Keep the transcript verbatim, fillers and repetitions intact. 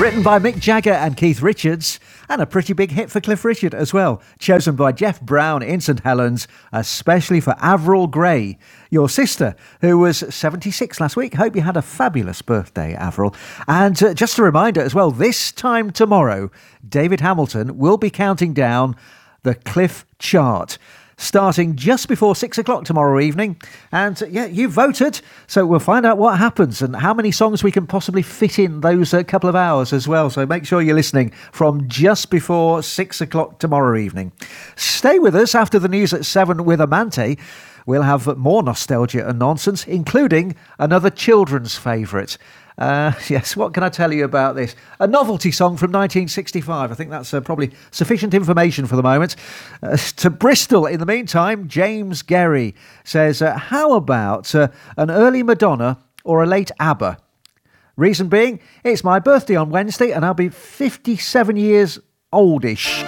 Written by Mick Jagger and Keith Richards, and a pretty big hit for Cliff Richard as well. Chosen by Jeff Brown in St Helens, especially for Avril Gray, your sister, who was seventy-six last week. Hope you had a fabulous birthday, Avril. And uh, just a reminder as well, this time tomorrow, David Hamilton will be counting down the Cliff Chart, starting just before six o'clock tomorrow evening. And uh, yeah, you voted, so we'll find out what happens and how many songs we can possibly fit in those uh, couple of hours as well. So make sure you're listening from just before six o'clock tomorrow evening. Stay with us after the news at seven with Amante. We'll have more nostalgia and nonsense, including another children's favourite. Uh, yes, what can I tell you about this? A novelty song from nineteen sixty-five. I think that's uh, probably sufficient information for the moment. Uh, to Bristol, in the meantime, James Gerry says, uh, how about uh, an early Madonna or a late ABBA? Reason being, it's my birthday on Wednesday and I'll be fifty-seven years oldish.